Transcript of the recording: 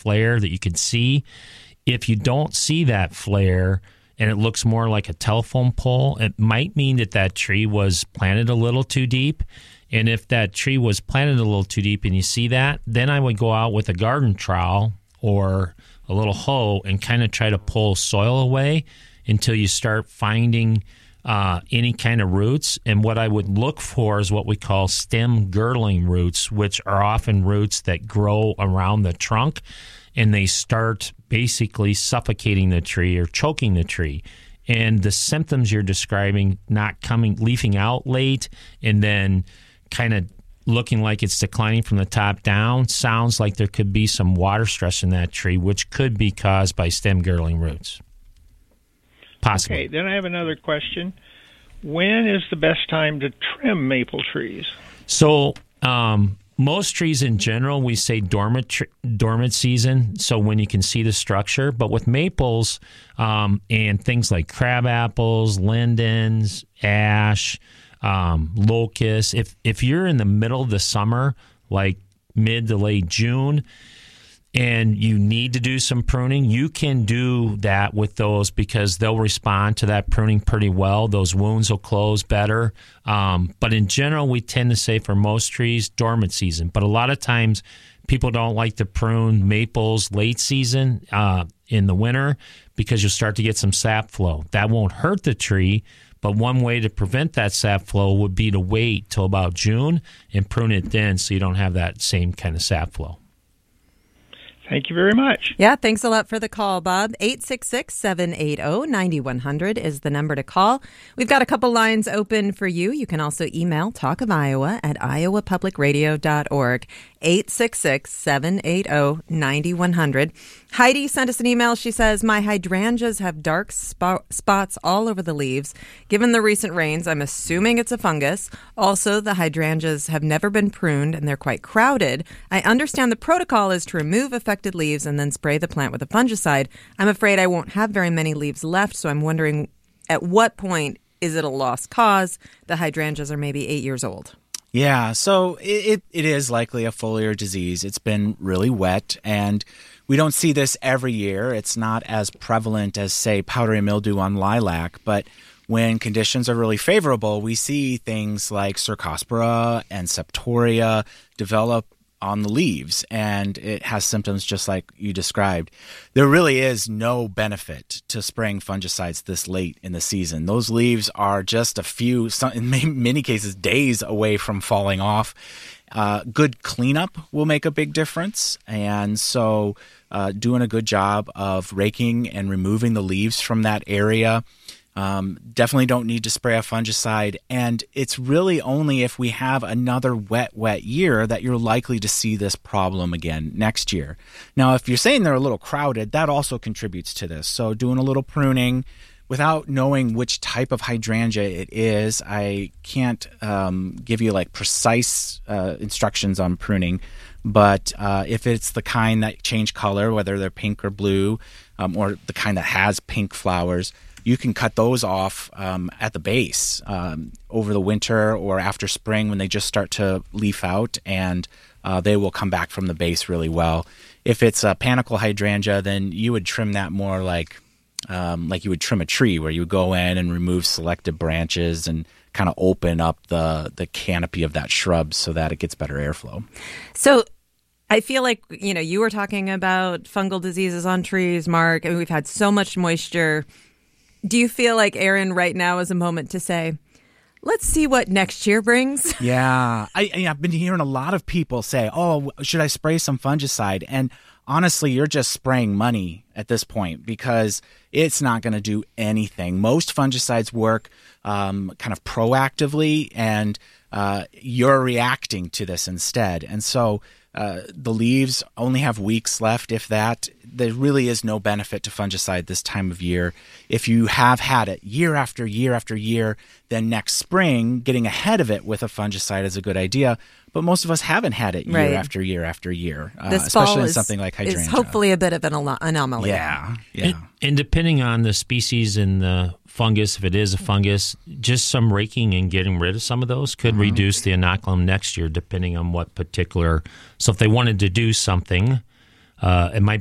flare that you can see. If you don't see that flare and it looks more like a telephone pole, it might mean that tree was planted a little too deep. And if that tree was planted a little too deep and you see that, then I would go out with a garden trowel or a little hoe and kind of try to pull soil away until you start finding any kind of roots. And what I would look for is what we call stem girdling roots, which are often roots that grow around the trunk, and they start basically suffocating the tree or choking the tree. And the symptoms you're describing, leafing out late and then kind of looking like it's declining from the top down, sounds like there could be some water stress in that tree, which could be caused by stem girdling roots. Possibly. Okay, then I have another question. When is the best time to trim maple trees? So most trees in general, we say dormant season, so when you can see the structure. But with maples and things like crab apples, lindens, ash, locust, if you're in the middle of the summer, like mid to late June, and you need to do some pruning, you can do that with those because they'll respond to that pruning pretty well. Those wounds will close better. But in general, we tend to say for most trees, dormant season. But a lot of times, people don't like to prune maples late season in the winter because you'll start to get some sap flow. That won't hurt the tree, but one way to prevent that sap flow would be to wait till about June and prune it then so you don't have that same kind of sap flow. Thank you very much. Yeah, thanks a lot for the call, Bob. 866-780-9100 is the number to call. We've got a couple lines open for you. You can also email Talk of Iowa at iowapublicradio.org. 866-780-9100. Heidi sent us an email. She says, my hydrangeas have dark spots all over the leaves. Given the recent rains, I'm assuming it's a fungus. Also, the hydrangeas have never been pruned and they're quite crowded. I understand the protocol is to remove affected leaves and then spray the plant with a fungicide. I'm afraid I won't have very many leaves left, so I'm wondering at what point is it a lost cause? The hydrangeas are maybe 8 years old. Yeah, so it is likely a foliar disease. It's been really wet, and we don't see this every year. It's not as prevalent as, say, powdery mildew on lilac, but when conditions are really favorable, we see things like Cercospora and Septoria develop on the leaves, and it has symptoms just like you described. There really is no benefit to spraying fungicides this late in the season. Those leaves are just a few, in many cases, days away from falling off. Good cleanup will make a big difference, and so doing a good job of raking and removing the leaves from that area. Definitely don't need to spray a fungicide, and it's really only if we have another wet year that you're likely to see this problem again next year. Now, if you're saying they're a little crowded, that also contributes to this. So doing a little pruning without knowing which type of hydrangea it is, I can't give you like precise instructions on pruning. But if it's the kind that change color, whether they're pink or blue, or the kind that has pink flowers, you can cut those off at the base over the winter or after spring when they just start to leaf out, and they will come back from the base really well. If it's a panicle hydrangea, then you would trim that more like you would trim a tree, where you would go in and remove selected branches and kind of open up the canopy of that shrub so that it gets better airflow. So I feel like, you were talking about fungal diseases on trees, Mark, and we've had so much moisture. Do you feel like, Aaron, right now is a moment to say, let's see what next year brings? Yeah. I've been hearing a lot of people say, oh, should I spray some fungicide? And honestly, you're just spraying money at this point because it's not going to do anything. Most fungicides work kind of proactively, and you're reacting to this instead. And so the leaves only have weeks left, if that. There really is no benefit to fungicide this time of year. If you have had it year after year after year, then next spring, getting ahead of it with a fungicide is a good idea. But most of us haven't had it year after year after year, this especially fall in something like hydrangea. Is hopefully a bit of an anomaly. Yeah. And depending on the species and the fungus, if it is a fungus, just some raking and getting rid of some of those could reduce the inoculum next year, depending on what particular. So if they wanted to do something, It might